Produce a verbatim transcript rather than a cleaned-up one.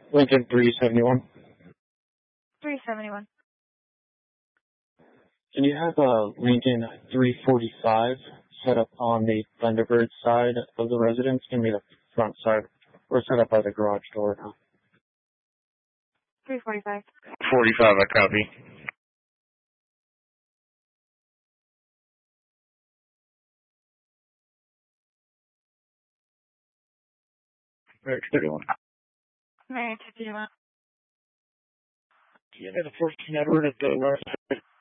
Lincoln three seventy-one. three seventy-one. Can you have a Lincoln three forty-five set up on the Thunderbird side of the residence? Give me the front side. We're set up by the garage door now. three forty-five. forty-five, I copy. Marriage thirty-one. Marriage thirty-one. Yeah, the fourteen Edward at the north side.